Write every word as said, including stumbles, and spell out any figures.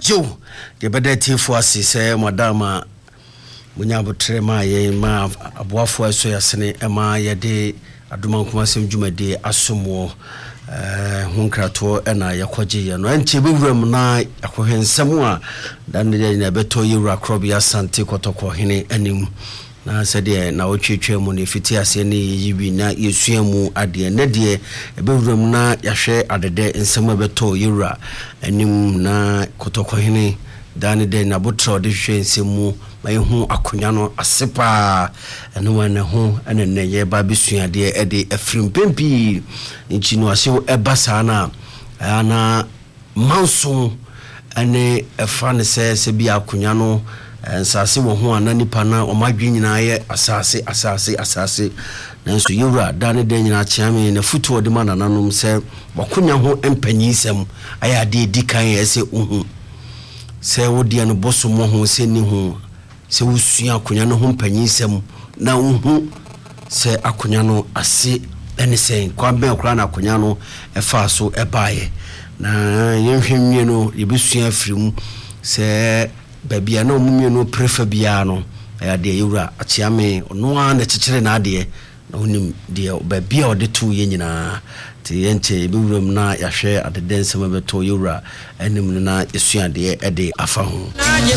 Joe, the bedeti for us, say, Madama Munyabutre, my ma abuafo so yasene ema yede aduma nkomasem dwumade asomo eh hunkrato ena yakwaje ye no enche bewuram na akohensem a dan de na beto yewura krobia sante kotoko hene anim na sede na otwetwe mu ne fiti ase ne yibi na yesuamu ade ne de bewuram na yahwe adede ensem beto yewura anim na kotoko hene dan de na botro de hwe ensemu my home akunyano asepa eno wane ho ene neye ba besuade e de afrim pempi nchi no ase ebasa na ana manso ene efa ne se se bi akunyano nsase wo ho ana nipa na o madwe nyina ye asase asase asase nanso yewura dane de nyina chiame na futu de mana nanom se wakunya ho empanyisem aya de dikan ye se uhu se wodi an boso mo ho se ni ho se usua akonya no ho mpanyisem na uhu se akonya no ase ene sen kwa ben kra na akonya no efa so ebaye na yenhwenwie no yebesua afirimu se babia na omumie no prefer bia no ya de yura achiame ono a na chichire na ade na onim de babia ode tu ye nyina ti yenche bewuram na yahwe adedensem beto yura enim na esua de ede afa ho